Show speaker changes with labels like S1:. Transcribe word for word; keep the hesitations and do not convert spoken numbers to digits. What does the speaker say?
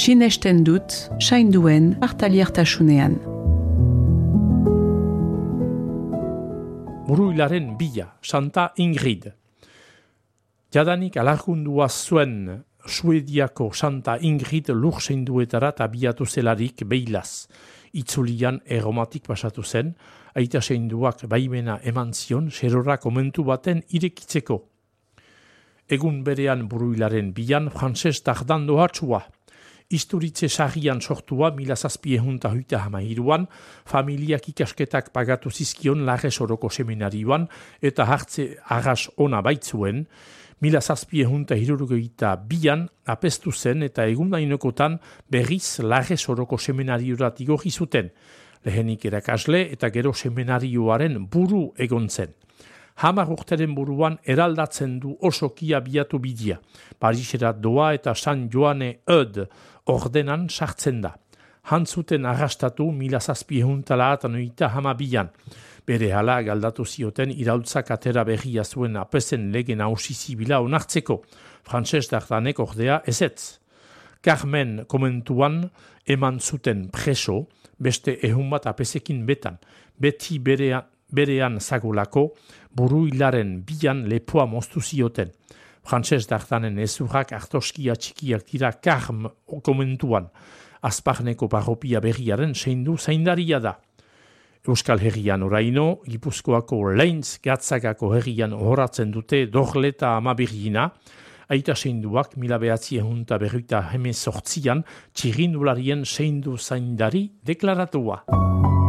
S1: sinesten dut, sainduen partaliertasunean.
S2: Buruilaren bila, Santa Ingrid. Jadanik alargundua zuen Suediako Santa Ingrid lursenduetarat abiatu zelarik beilaz. Itzulian erromatik pasatu zen, aita seinduak baimena eman zion serora komentu baten irekitzeko. Egun berean Buruilaren bilan Frantses Dardando hartzua. Isturitze sarrian sortua mila zazpiehunta huita hamairuan, familiak ikasketak pagatu zizkion Larres Oroko seminarioan eta hartze arras ona baitzuen, mila zazpiehunta hirurogeita bian apestu zen eta egundainokotan berriz Larres Oroko seminariorat igorri zuten, lehenik erakasle eta gero seminarioaren buru egon zen. Hamar urteren buruan eraldatzen du osoki abiatu bidia. Parisera doa eta San Joane Eud ordenan sartzen da. Hantzuten arrastatu mila zazpiehunta eta hamabian. Bere hala galdatu zioten iraultzak atera berria zuen apesen lege nausi zibila onartzeko. Frantses Dardanek ordea ezetz. Carmen komentuan eman zuten preso, beste ehun bat apesekin betan. Beti berean berean zagolako, Buruilaren bilan lepoa moztu zioten. Frantses Dardanen ezurrak artoskia txikiak dira Karm komentuan. Azparneko parropia berriaren seindu zaindaria da. Euskal Herrian oraino, Gipuzkoako Leintz Gatzagako herrian horatzen dute Dorleta amabirgina, aita seinduak mila behatziehunta berruita hemezortzian txirindularien seindu zaindari deklaratua.